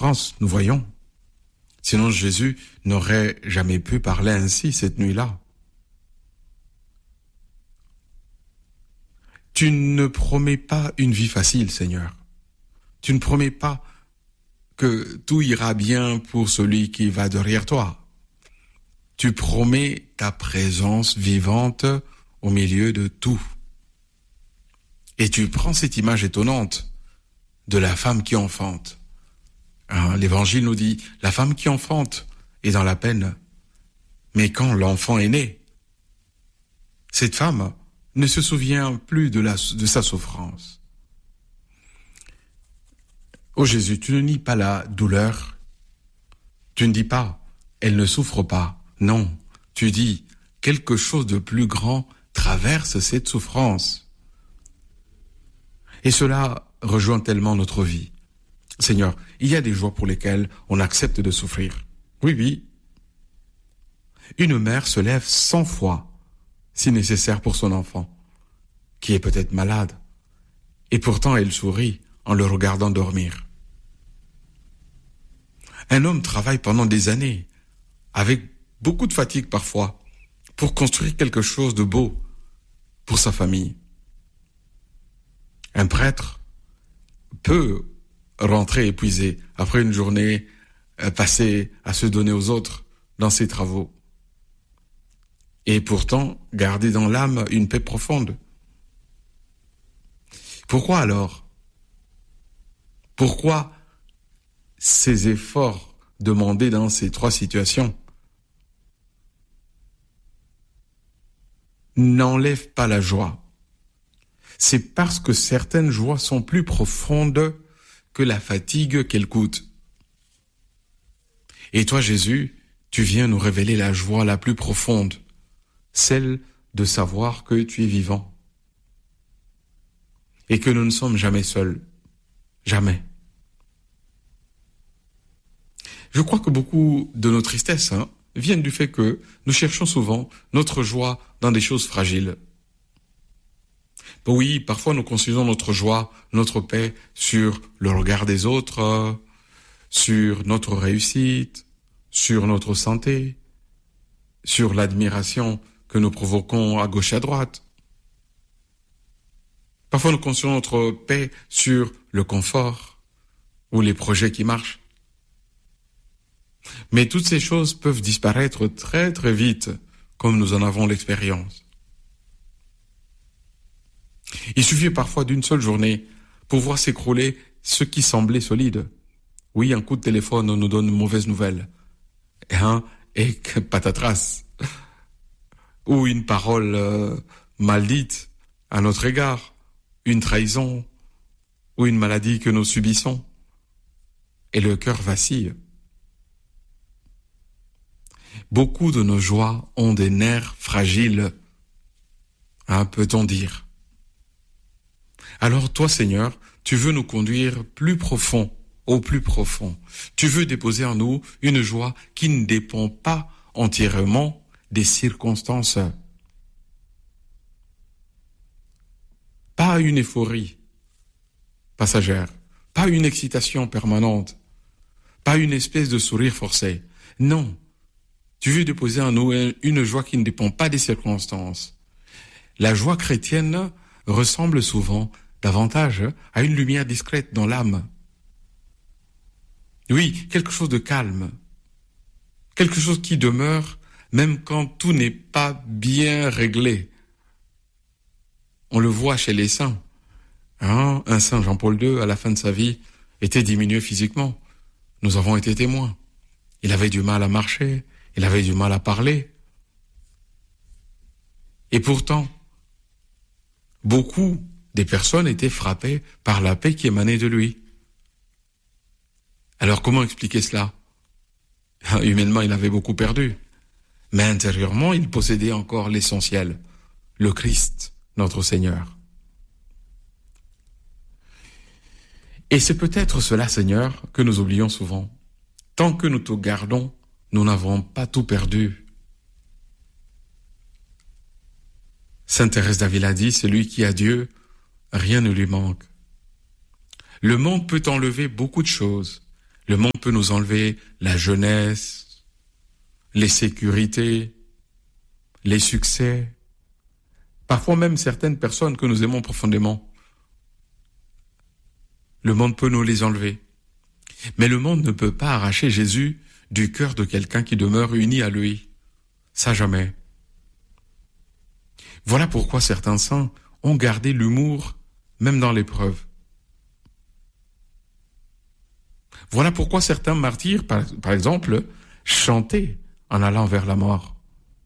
souffrance, nous voyons. Sinon Jésus n'aurait jamais pu parler ainsi cette nuit-là. Tu ne promets pas une vie facile, Seigneur. Tu ne promets pas que tout ira bien pour celui qui va derrière toi. Tu promets ta présence vivante au milieu de tout. Et tu prends cette image étonnante de la femme qui enfante. L'Évangile nous dit, la femme qui enfante est dans la peine. Mais quand l'enfant est né, cette femme ne se souvient plus de sa souffrance. Oh Jésus, tu ne nies pas la douleur. Tu ne dis pas, elle ne souffre pas. Non, tu dis, quelque chose de plus grand traverse cette souffrance. Et cela rejoint tellement notre vie. Seigneur, il y a des joies pour lesquelles on accepte de souffrir. Oui, oui. Une mère se lève 100 fois, si nécessaire pour son enfant, qui est peut-être malade. Et pourtant, elle sourit en le regardant dormir. Un homme travaille pendant des années, avec beaucoup de fatigue parfois, pour construire quelque chose de beau pour sa famille. Un prêtre peut rentrer épuisé après une journée passée à se donner aux autres dans ses travaux. Et pourtant, garder dans l'âme une paix profonde. Pourquoi alors? Pourquoi ces efforts demandés dans ces trois situations n'enlèvent pas la joie? C'est parce que certaines joies sont plus profondes que la fatigue qu'elles coûtent. Et toi, Jésus, tu viens nous révéler la joie la plus profonde, celle de savoir que tu es vivant et que nous ne sommes jamais seuls. Jamais. Je crois que beaucoup de nos tristesses viennent du fait que nous cherchons souvent notre joie dans des choses fragiles. Oui, parfois nous construisons notre joie, notre paix sur le regard des autres, sur notre réussite, sur notre santé, sur l'admiration que nous provoquons à gauche et à droite. Parfois nous construisons notre paix sur le confort ou les projets qui marchent. Mais toutes ces choses peuvent disparaître très très vite, comme nous en avons l'expérience. Il suffit parfois d'une seule journée pour voir s'écrouler ce qui semblait solide. Oui, un coup de téléphone nous donne une mauvaise nouvelle. Et patatras. Ou une parole maldite à notre égard. Une trahison. Ou une maladie que nous subissons. Et le cœur vacille. Beaucoup de nos joies ont des nerfs fragiles. Peut-on dire. Alors toi, Seigneur, tu veux nous conduire plus profond, au plus profond. Tu veux déposer en nous une joie qui ne dépend pas entièrement des circonstances. Pas une euphorie passagère, pas une excitation permanente, pas une espèce de sourire forcé. Non, tu veux déposer en nous une joie qui ne dépend pas des circonstances. La joie chrétienne ressemble souvent davantage à une lumière discrète dans l'âme. Oui, quelque chose de calme, quelque chose qui demeure même quand tout n'est pas bien réglé. On le voit chez les saints. Un saint Jean-Paul II, à la fin de sa vie, était diminué physiquement. Nous avons été témoins. Il avait du mal à marcher, il avait du mal à parler. Et pourtant, beaucoup des personnes étaient frappées par la paix qui émanait de lui. Alors comment expliquer cela? Humainement, il avait beaucoup perdu. Mais intérieurement, il possédait encore l'essentiel, le Christ, notre Seigneur. Et c'est peut-être cela, Seigneur, que nous oublions souvent. Tant que nous te gardons, nous n'avons pas tout perdu. Sainte Thérèse d'Avila dit, celui qui a Dieu, rien ne lui manque. Le monde peut enlever beaucoup de choses, Le monde peut nous enlever la jeunesse, les sécurités, les succès, parfois même certaines personnes que nous aimons profondément. Le monde peut nous les enlever. Mais le monde ne peut pas arracher Jésus du cœur de quelqu'un qui demeure uni à lui. Ça jamais. Voilà pourquoi certains saints ont gardé l'humour même dans l'épreuve. Voilà pourquoi certains martyrs, par exemple, chantaient en allant vers la mort.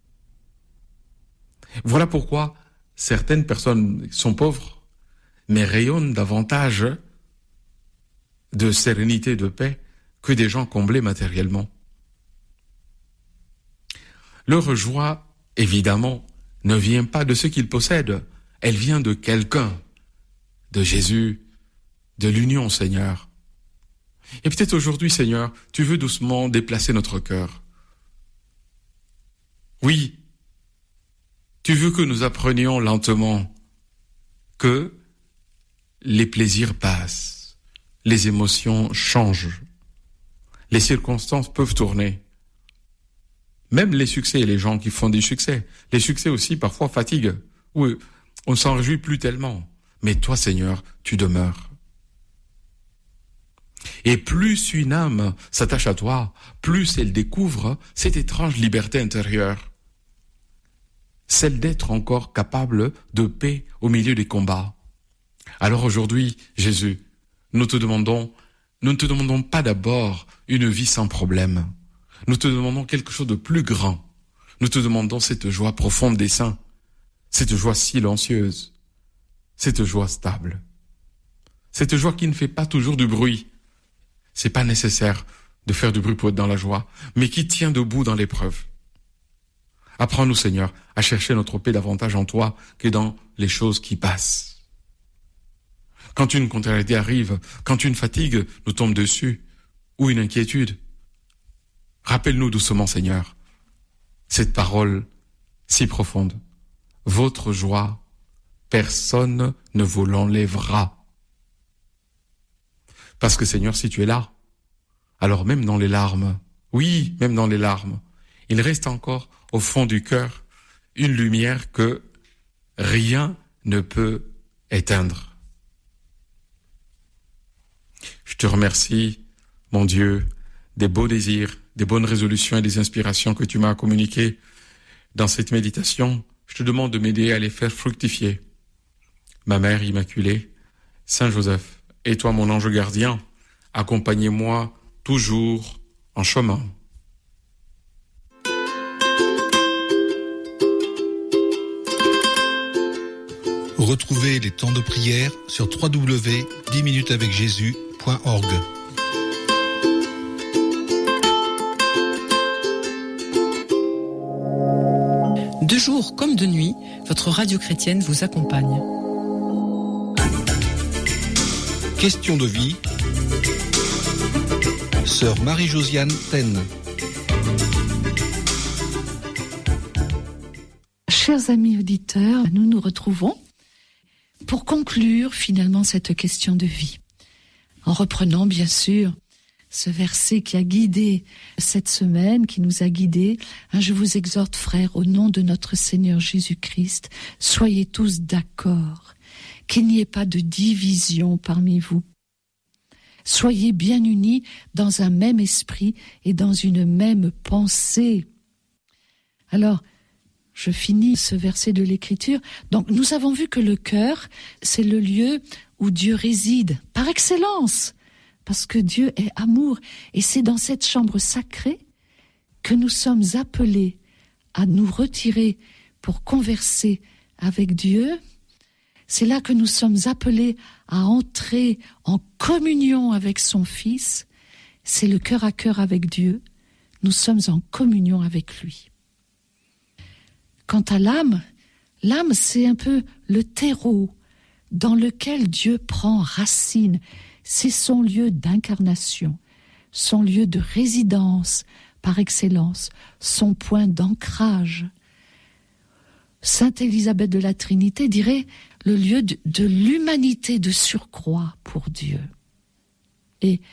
Voilà pourquoi certaines personnes sont pauvres, mais rayonnent davantage de sérénité, de paix, que des gens comblés matériellement. Leur joie, évidemment, ne vient pas de ce qu'ils possèdent, elle vient de quelqu'un, de Jésus, de l'union, Seigneur. Et peut-être aujourd'hui, Seigneur, tu veux doucement déplacer notre cœur. Oui, tu veux que nous apprenions lentement que les plaisirs passent, les émotions changent, les circonstances peuvent tourner. Même les succès, les gens qui font des succès, les succès aussi parfois fatiguent. Oui, on ne s'en réjouit plus tellement. Mais toi, Seigneur, tu demeures. Et plus une âme s'attache à toi, plus elle découvre cette étrange liberté intérieure. Celle d'être encore capable de paix au milieu des combats. Alors aujourd'hui, Jésus, nous ne te demandons pas d'abord une vie sans problème. Nous te demandons quelque chose de plus grand. Nous te demandons cette joie profonde des saints, cette joie silencieuse, cette joie stable, cette joie qui ne fait pas toujours du bruit. C'est pas nécessaire de faire du bruit pour être dans la joie, mais qui tient debout dans l'épreuve. Apprends-nous, Seigneur, à chercher notre paix davantage en toi que dans les choses qui passent. Quand une contrariété arrive, quand une fatigue nous tombe dessus, ou une inquiétude, rappelle-nous doucement, Seigneur, cette parole si profonde. Votre joie, personne ne vous l'enlèvera. Parce que, Seigneur, si tu es là, alors même dans les larmes, oui, même dans les larmes, il reste encore au fond du cœur une lumière que rien ne peut éteindre. Je te remercie, mon Dieu, des beaux désirs, des bonnes résolutions et des inspirations que tu m'as communiquées dans cette méditation. Je te demande de m'aider à les faire fructifier. Ma Mère Immaculée, Saint Joseph, et toi mon ange gardien, accompagnez-moi toujours en chemin. Retrouvez les temps de prière sur www.10minutesavecjésus.org. De jour comme de nuit, votre radio chrétienne vous accompagne. Question de vie. Sœur Marie-Josiane Taine. Chers amis auditeurs, nous nous retrouvons pour conclure finalement cette question de vie. En reprenant bien sûr ce verset qui a guidé cette semaine, qui nous a guidés. Je vous exhorte, frères, au nom de notre Seigneur Jésus-Christ, soyez tous d'accord, qu'il n'y ait pas de division parmi vous. Soyez bien unis dans un même esprit et dans une même pensée. Alors, je finis ce verset de l'Écriture. Donc, nous avons vu que le cœur, c'est le lieu où Dieu réside, par excellence, parce que Dieu est amour. Et c'est dans cette chambre sacrée que nous sommes appelés à nous retirer pour converser avec Dieu. C'est là que nous sommes appelés à entrer en communion avec son Fils. C'est le cœur à cœur avec Dieu. Nous sommes en communion avec lui. Quant à l'âme, c'est un peu le terreau dans lequel Dieu prend racine. C'est son lieu d'incarnation, son lieu de résidence par excellence, son point d'ancrage. Sainte Élisabeth de la Trinité dirait le lieu de l'humanité de surcroît pour Dieu. Et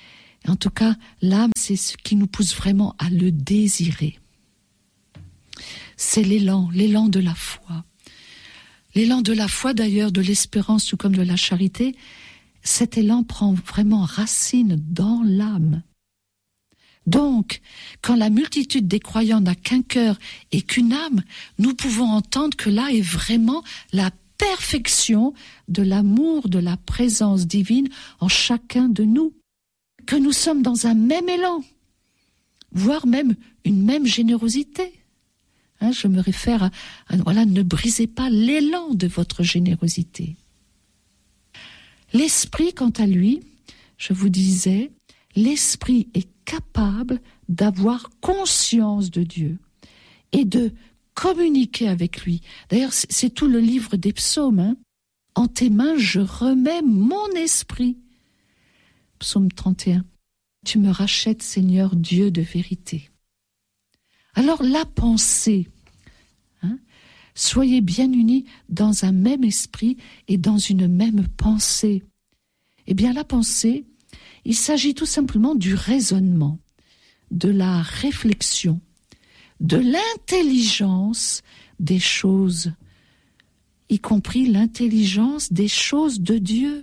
En tout cas, l'âme, c'est ce qui nous pousse vraiment à le désirer. C'est l'élan de la foi. L'élan de la foi, d'ailleurs, de l'espérance, tout comme de la charité, cet élan prend vraiment racine dans l'âme. Donc, quand la multitude des croyants n'a qu'un cœur et qu'une âme, nous pouvons entendre que là est vraiment la perfection de l'amour, de la présence divine en chacun de nous. Que nous sommes dans un même élan, voire même une même générosité. Je me réfère à ne brisez pas l'élan de votre générosité. L'esprit, quant à lui, je vous disais, l'esprit est capable d'avoir conscience de Dieu et de communiquer avec lui. D'ailleurs, c'est tout le livre des psaumes. En tes mains, je remets mon esprit. Psaume 31. Tu me rachètes, Seigneur, Dieu de vérité. Alors la pensée, soyez bien unis dans un même esprit et dans une même pensée. Eh bien la pensée, il s'agit tout simplement du raisonnement, de la réflexion, de l'intelligence des choses, y compris l'intelligence des choses de Dieu.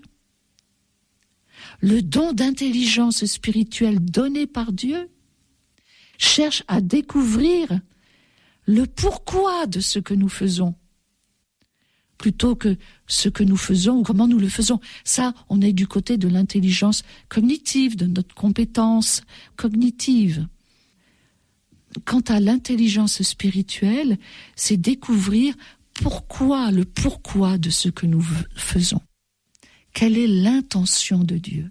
Le don d'intelligence spirituelle donné par Dieu cherche à découvrir le pourquoi de ce que nous faisons, plutôt que ce que nous faisons ou comment nous le faisons. Ça, on est du côté de l'intelligence cognitive, de notre compétence cognitive. Quant à l'intelligence spirituelle, c'est découvrir le pourquoi de ce que nous faisons. Quelle est l'intention de Dieu?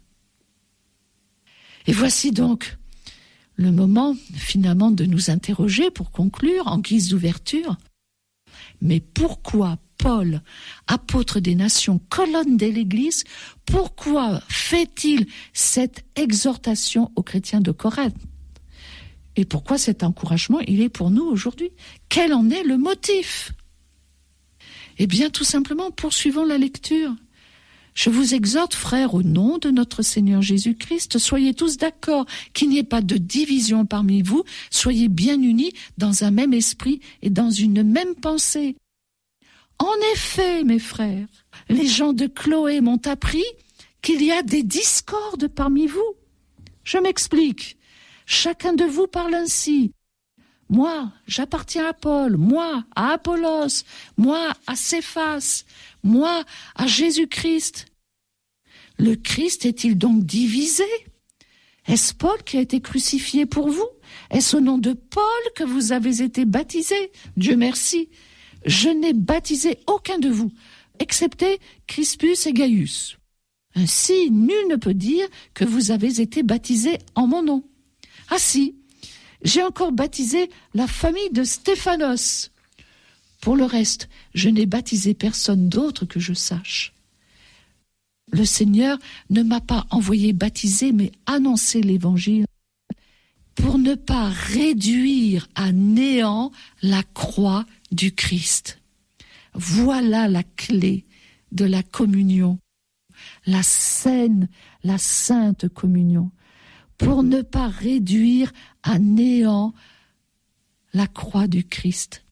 Et voici donc le moment, finalement, de nous interroger pour conclure, en guise d'ouverture. Mais pourquoi Paul, apôtre des nations, colonne de l'Église, pourquoi fait-il cette exhortation aux chrétiens de Corinthe? Et pourquoi cet encouragement, il est pour nous aujourd'hui? Quel en est le motif? Eh bien, tout simplement, poursuivons la lecture. Je vous exhorte, frères, au nom de notre Seigneur Jésus-Christ, soyez tous d'accord, qu'il n'y ait pas de division parmi vous, soyez bien unis dans un même esprit et dans une même pensée. En effet, mes frères, les gens de Chloé m'ont appris qu'il y a des discordes parmi vous. Je m'explique. Chacun de vous parle ainsi. Moi, j'appartiens à Paul, moi, à Apollos, moi, à Céphas, moi, à Jésus-Christ. Le Christ est-il donc divisé? Est-ce Paul qui a été crucifié pour vous? Est-ce au nom de Paul que vous avez été baptisés? Dieu merci. Je n'ai baptisé aucun de vous, excepté Crispus et Gaius. Ainsi, nul ne peut dire que vous avez été baptisés en mon nom. Ah si, j'ai encore baptisé la famille de Stéphanos. Pour le reste, je n'ai baptisé personne d'autre que je sache. Le Seigneur ne m'a pas envoyé baptiser, mais annoncer l'Évangile pour ne pas réduire à néant la croix du Christ. Voilà la clé de la communion, la sainte communion, pour ne pas réduire à néant la croix du Christ.